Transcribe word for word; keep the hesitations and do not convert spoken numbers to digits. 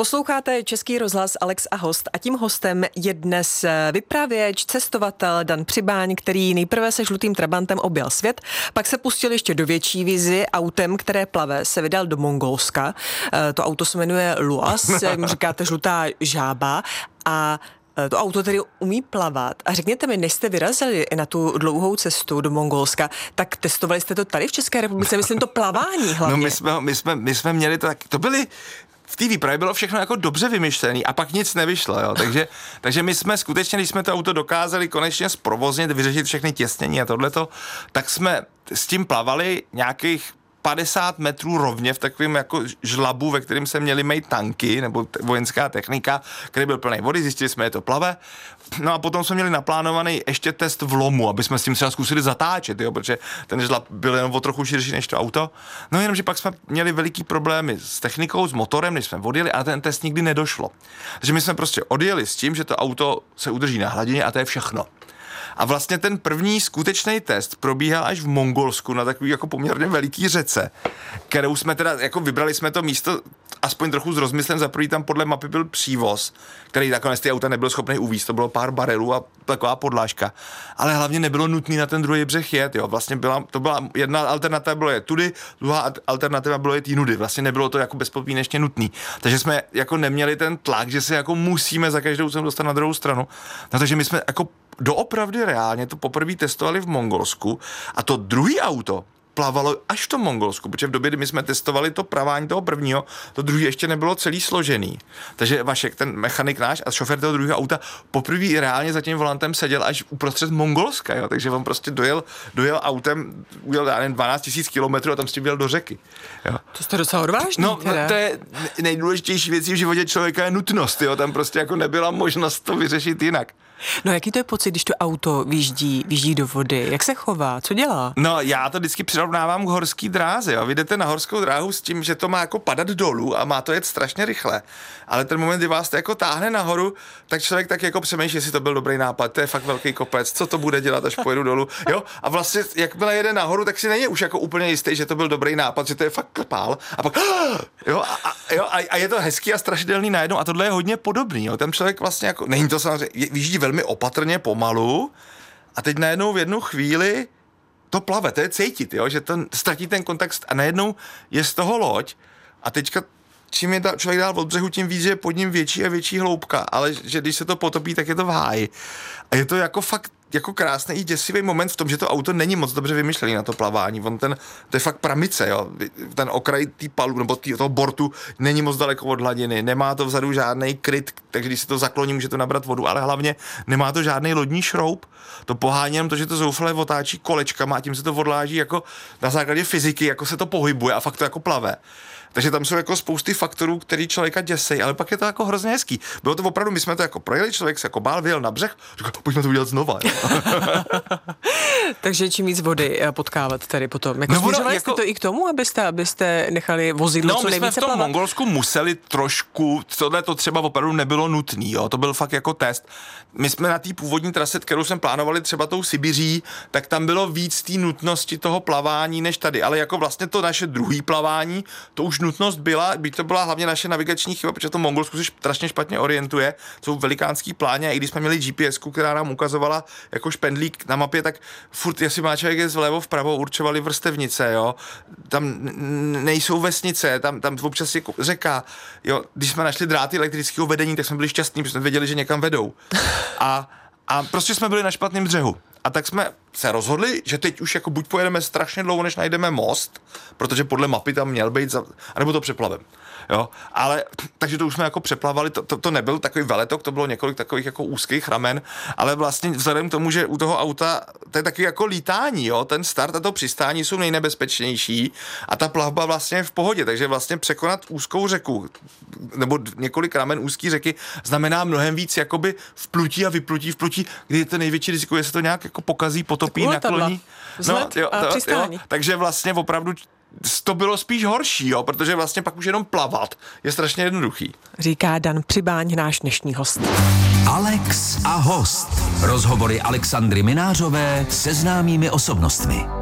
Posloucháte Český rozhlas Alex a host a tím hostem je dnes vypravěč, cestovatel Dan Přibáň, který nejprve se žlutým trabantem objel svět, pak se pustil ještě do větší vizi, autem, které plave, se vydal do Mongolska. To auto se jmenuje Luas, jak mu říkáte žlutá žába, a to auto tedy umí plavat. A řekněte mi, než jste vyrazili na tu dlouhou cestu do Mongolska, tak testovali jste to tady v České republice, myslím to plavání hlavně. No my jsme, my jsme, my jsme měli to tak, to byly, v té výpravě bylo všechno jako dobře vymyšlené a pak nic nevyšlo, jo. Takže, takže my jsme skutečně, když jsme to auto dokázali konečně zprovoznit, vyřešit všechny těsnění a tohleto, tak jsme s tím plavali nějakých padesát metrů rovně v takovém jako žlabu, ve kterém se měli mít tanky nebo t- vojenská technika, který byl plný vody, zjistili jsme, že to plave. No a potom jsme měli naplánovaný ještě test v lomu, aby jsme s tím třeba zkusili zatáčet, jo, protože ten žlab byl jenom o trochu širší než to auto. No jenom, že pak jsme měli veliký problémy s technikou, s motorem, než jsme odjeli, a ten test nikdy nedošlo. Takže my jsme prostě odjeli s tím, že to auto se udrží na hladině a to je všechno. A vlastně ten první skutečný test probíhal až v Mongolsku na takový jako poměrně veliký řece, kterou jsme teda, jako vybrali jsme to místo aspoň trochu s rozmyslem, za první tam podle mapy byl přívoz, který nakonec ty auta nebyl schopný uvízt, to bylo pár barelů a taková podlážka, ale hlavně nebylo nutné na ten druhý břeh jet, jo, vlastně byla, to byla jedna alternativa, bylo jet tudy, druhá alternativa bylo jet jinudy, vlastně nebylo to jako bezpodmínečně nutný, takže jsme jako neměli ten tlak, že se jako musíme za každou cenu dostat na druhou stranu, no takže my jsme jako doopravdy reálně to poprvé testovali v Mongolsku a to druhý auto plavalo až v tom Mongolsku, protože v době, kdy my jsme testovali to plavání toho prvního, to druhý ještě nebylo celý složený. Takže Vašek, ten mechanik náš a šofér toho druhého auta poprvé reálně za tím volantem seděl až uprostřed Mongolska, jo? Takže on prostě dojel, dojel autem, ujel dvanáct tisíc kilometrů a tam s tím jel do řeky. Jo? To jste docela odvážný. No, no, to je nejdůležitější věcí v životě člověka je nutnost, jo? Tam prostě jako nebyla možnost to vyřešit jinak. No jaký to je pocit, když to auto vyjíždí, vyjíždí do vody? Jak se chová? Co dělá? No já to vždycky přirovnávám k horský dráze, jo. Vy jdete na horskou dráhu s tím, že to má jako padat dolů a má to jet strašně rychle. Ale ten moment, kdy vás to jako táhne nahoru, tak člověk tak jako přemýšlí, jestli to byl dobrý nápad, to je fakt velký kopec, co to bude dělat, až pojedu dolů. Jo? A vlastně jakmile jede nahoru, tak si není už jako úplně jistý, že to byl dobrý nápad, že to je fakt kapál. A pak jo, a, a, jo, a je to hezký a strašidelný najednou a tohle je hodně podobný, jo. Ten člověk vlastně jako není to samozřejmě, vyjíždí velmi opatrně, pomalu a teď najednou v jednu chvíli to plave, to je cítit, jo, že ten, ztratí ten kontakt a najednou je z toho loď a teďka čím je ta, člověk dál od břehu, tím víc, že je pod ním větší a větší hloubka, ale že když se to potopí, tak je to v háji. A je to jako fakt jako krásný i děsivý moment v tom, že to auto není moc dobře vymyšlený na to plavání. On ten, to je fakt pramice, jo. Ten okraj tý palu, nebo tý, toho bortu není moc daleko od hladiny, nemá to vzadu žádný kryt, takže když se to zakloní, může to nabrat vodu, ale hlavně nemá to žádný lodní šroub. To pohání jenom to, že to zoufale otáčí kolečkama a tím se to odláží jako na základě fyziky, jako se to pohybuje a fakt to jako plave. Takže tam jsou jako spousty faktorů, který člověka děsej, ale pak je to jako hrozně hezký. Bylo to opravdu, my jsme to jako projeli, člověk se jako bál, vyjel na břeh, říkal, pojďme to udělat znova. Takže čím víc vody potkávat tady potom. Jako no, směřovali jako... jste to i k tomu, abyste, abyste nechali vozidlo no, co nejvíce plavat? No, my jsme v tom plavat? Mongolsku museli trošku, tohle to třeba opravdu nebylo nutný, jo, to byl fakt jako test. My jsme na té původní trase, kterou jsme plánovali třeba tou Sibiří, tak tam bylo víc té nutnosti toho plavání než tady, ale jako vlastně to naše druhý plavání, to už nutnost byla, byť to byla hlavně naše navigační chyba, protože to Mongolsku se strašně špatně orientuje, jsou velikánský pláně a i když jsme měli G P S ku, která nám ukazovala jako špendlík na mapě, tak furt, jestli má člověk je zlevo vpravo, určovali vrstevnice, jo, tam nejsou vesnice, tam, tam občas je řeka, jo, když jsme našli dráty elektrického vedení, tak jsme byli šťastní, protože jsme věděli, že někam vedou. A, a prostě jsme byli na špatném břehu. A tak jsme se rozhodli, že teď už jako buď pojedeme strašně dlouho, než najdeme most, protože podle mapy tam měl být, za, anebo to přeplavem. Jo, ale takže to už jsme jako přeplavali, to, to, to nebyl takový veletok, to bylo několik takových jako úzkých ramen, ale vlastně vzhledem k tomu, že u toho auta to je takový jako lítání, jo, ten start a to přistání jsou nejnebezpečnější a ta plavba vlastně je v pohodě, takže vlastně překonat úzkou řeku nebo několik ramen úzký řeky znamená mnohem víc jakoby vplutí a vyplutí, vplutí, kdy je to největší riziko, jestli to nějak jako pokazí, potopí, nakloní. No, jo, to, jo, takže vlastně opravdu to bylo spíš horší, jo, protože vlastně pak už jenom plavat je strašně jednoduchý. Říká Dan Přibáň, náš dnešní host. Alex a host. Rozhovory Alexandry Minářové se známými osobnostmi.